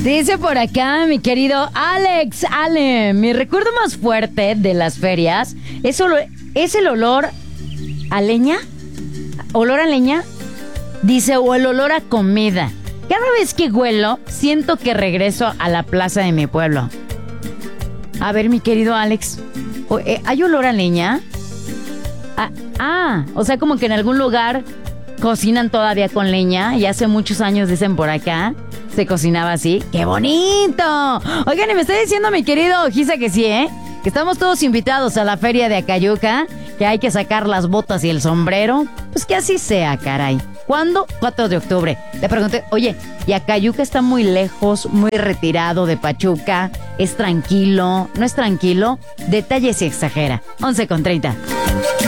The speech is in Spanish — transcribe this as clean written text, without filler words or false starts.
Dice por acá mi querido Alex Ale, mi recuerdo más fuerte de las ferias es el olor a leña. ¿Olor a leña? Dice, o el olor a comida. Cada vez que huelo, siento que regreso a la plaza de mi pueblo. A ver, mi querido Alex, ¿hay olor a leña? O sea, como que en algún lugar cocinan todavía con leña. Y hace muchos años, dicen por acá, se cocinaba así. ¡Qué bonito! Oigan, y me está diciendo mi querido Gisa que sí, que estamos todos invitados a la feria de Acayuca, que hay que sacar las botas y el sombrero. Pues que así sea, caray. ¿Cuándo? 4 de octubre. Le pregunté, oye, ¿y Acayuca está muy lejos, muy retirado de Pachuca? ¿Es tranquilo? ¿No es tranquilo? Detalle si exagera. 11:30.